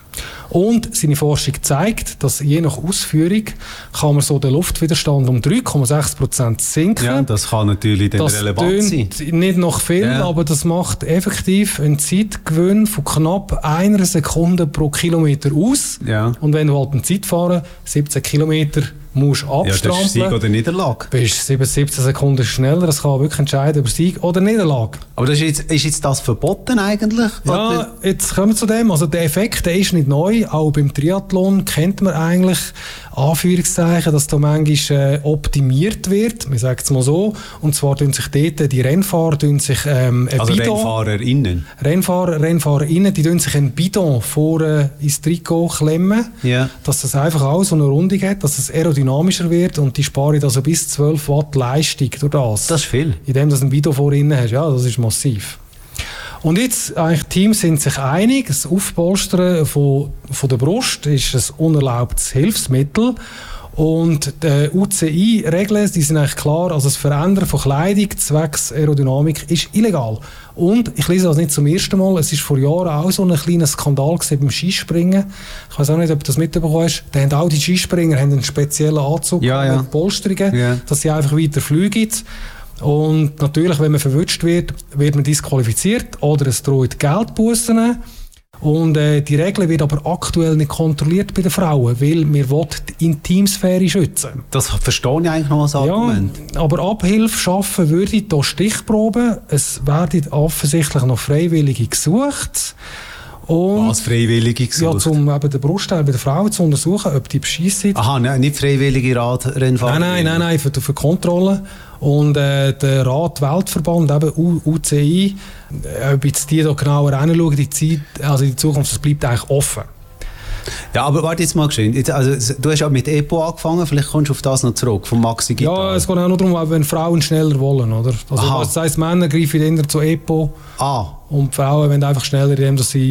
Und seine Forschung zeigt, dass je nach Ausführung kann man so den Luftwiderstand um 3,6% senken. Ja, das kann natürlich dann relevant sein. Nicht noch viel, aber das macht effektiv einen Zeitgewinn von knapp 1 Sekunde pro Kilometer aus. Ja. Und wenn du halt einen Zeitfahrer 17 Kilometer musst abstrampeln. Ja, das ist Sieg oder Niederlage. Bist 17 Sekunden schneller, das kann wirklich entscheiden über Sieg oder Niederlage. Aber das ist jetzt das verboten eigentlich? Ja, oder? Jetzt kommen wir zu dem. Also der Effekt, der ist nicht neu. Auch beim Triathlon kennt man eigentlich Anführungszeichen, dass da manchmal optimiert wird. Wir sagen es mal so. Und zwar tun sich dort die Rennfahrer also Rennfahrerinnen? Rennfahrerinnen, die tun sich ein Bidon vorne ins Trikot klemmen, dass das einfach auch so eine Rundung hat, dass es aerodynamischer wird und die sparen also bis 12 Watt Leistung durch das. Das ist viel. Indem du ein Bidon vorne hast. Ja, das ist massiv. Und jetzt, eigentlich, die Teams sind sich einig, das Aufpolstern von der Brust ist ein unerlaubtes Hilfsmittel. Und die UCI-Regeln, die sind eigentlich klar, also das Verändern von Kleidung zwecks Aerodynamik ist illegal. Und ich lese das nicht zum ersten Mal, es ist vor Jahren auch so ein kleiner Skandal beim Skispringen. Ich weiß auch nicht, ob du das mitbekommen hast. Da haben auch die Skispringer einen speziellen Anzug mit Polsterungen, dass sie einfach weiter fliegen. Und natürlich, wenn man verwutscht wird, wird man disqualifiziert oder es droht Geldbussen. Und die Regel wird aber aktuell nicht kontrolliert bei den Frauen, weil wir die Intimsphäre schützen. Das verstehe ich eigentlich noch als Argument. Ja, aber Abhilfe schaffen würde hier Stichproben. Es werden offensichtlich noch Freiwillige gesucht. Und was Freiwillige gesucht? Ja, um eben den Brustteil bei der Frau zu untersuchen, ob die beschissen sind. Aha, nicht freiwillige Radrennfahrer? Nein, für Kontrolle. Und der Rad-Weltverband, eben UCI, ob jetzt die da genauer hinschauen, die Zukunft, das bleibt eigentlich offen. Ja, aber warte jetzt mal geschehen. Also, du hast ja mit EPO angefangen, vielleicht kommst du auf das noch zurück, von Maxi Gitar. Ja, es geht auch nur darum, wenn Frauen schneller wollen, oder? Also, das heisst, Männer greifen eher zu EPO. Und die Frauen wollen einfach schneller, indem sie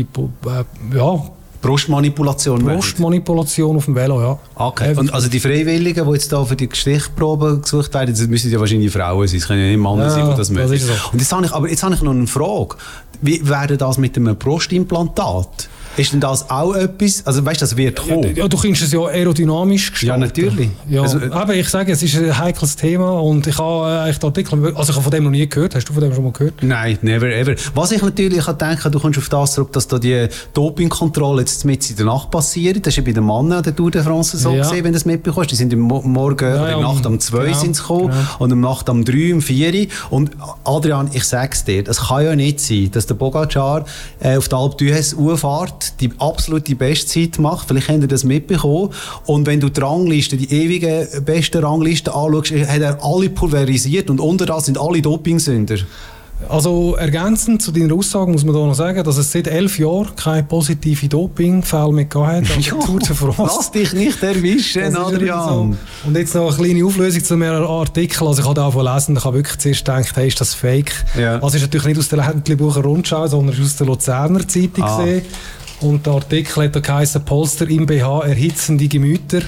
Brustmanipulation auf dem Velo, ja. Okay. Und also die Freiwilligen, die jetzt da für die Stichprobe gesucht werden, das müssen ja wahrscheinlich Frauen sein, es können ja nicht Männer sein, die das möchten. Das ist so. Und jetzt habe ich noch eine Frage. Wie wäre das mit einem Brustimplantat? Ist denn das auch etwas? Also weißt du, das wird kommen. Ja, du kannst es ja aerodynamisch gestalten. Ja, natürlich. Ja, aber ich sage, es ist ein heikles Thema und ich habe eigentlich den Artikel, also ich habe von dem noch nie gehört. Hast du von dem schon mal gehört? Nein, never ever. Was ich natürlich denke, du kommst auf das zurück, dass da die Dopingkontrolle jetzt mit in der Nacht passiert. Das ist ja bei den Männern an der Tour de France so gesehen, wenn du das mitbekommst. Die sind morgen der Nacht um 2 sind sie gekommen und um Nacht um 3, um 4. Und Adrian, ich sage es dir, es kann ja nicht sein, dass der Pogacar auf der Alpe d'Huez fährt, die absolute Bestzeit macht. Vielleicht habt ihr das mitbekommen. Und wenn du die Rangliste, die ewige beste Rangliste anschaust, hat er alle pulverisiert und unter das sind alle Dopingsünder. Also ergänzend zu deiner Aussage muss man da noch sagen, dass es seit 11 Jahren keine positive Dopingfälle mehr gab. Lass dich nicht erwischen, Adrian. So. Und jetzt noch eine kleine Auflösung zu einem Artikel. Also ich habe da auch lesen, ich habe wirklich zuerst gedacht, hey, ist das fake? Ja. Also ist natürlich nicht aus der Ländli-Bucher Rundschau, sondern aus der Luzerner Zeitung gesehen. Und der Artikel hat da geheißen, Polster im BH erhitzende Gemüter.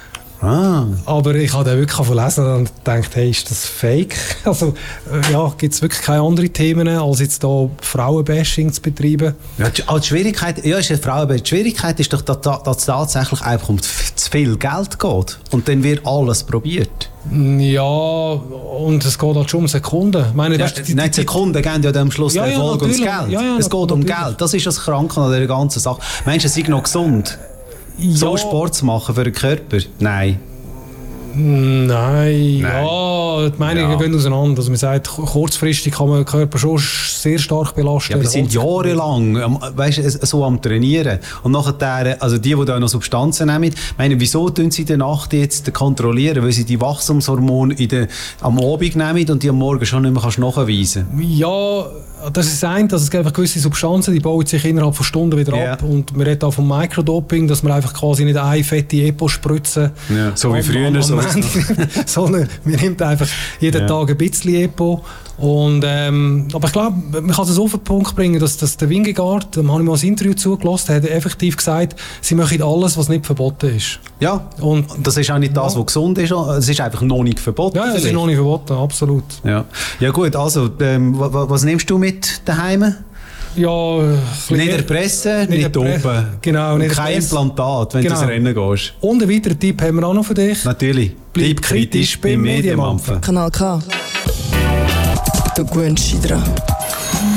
Aber ich habe den wirklich gelesen und gedacht, hey, ist das fake? Also, gibt es wirklich keine anderen Themen, als jetzt hier Frauenbashing zu betreiben? Ja, die Schwierigkeit, ist eine Frauenbashing. Die Schwierigkeit ist doch, dass es tatsächlich einfach um zu viel Geld geht. Und dann wird alles probiert. Ja, und es geht halt schon um Sekunden. Die Sekunden geben ja am Schluss den Erfolg und das Geld. Ja, es geht um Geld. Das ist das Kranke an dieser ganzen Sache. Meinst du, es ist noch gesund? So Sport zu machen für den Körper? Nein. Nein. Ja, die Meinungen gehen auseinander. Also man sagt, kurzfristig kann man den Körper schon sehr stark belasten. Ja, wir sind jahrelang so am Trainieren. Und nachher, also die da noch Substanzen nehmen, wieso tun sie in der Nacht jetzt kontrollieren? Weil sie die Wachstumshormone am Abend nehmen und die am Morgen schon nicht mehr nachweisen kannst? Ja, das ist ein, dass es einfach gewisse Substanzen, die bauen sich innerhalb von Stunden wieder ab. Und man redet auch vom Microdoping, dass man einfach quasi nicht eine fette Epo-Spritze so wie früher sondern man nimmt einfach jeden Tag ein bisschen Epo. Und, aber ich glaube, man kann es so auf den Punkt bringen, dass der Wingegaard, dem habe ich mal ein Interview zugelassen, hat effektiv gesagt, sie machen alles, was nicht verboten ist. Ja, und das ist auch nicht das, was gesund ist, es ist einfach noch nicht verboten. Ja, es ist noch nicht verboten, absolut. Ja gut, also, was nimmst du mit daheim? Ja, nicht erpressen, nicht dopen. Genau, nicht kein erpressen. Implantat, wenn du ins Rennen gehst. Und einen weiteren Tipp haben wir auch noch für dich. Natürlich. Bleib kritisch beim Medienmampfen. Kanal K. Der Gwen Schidra.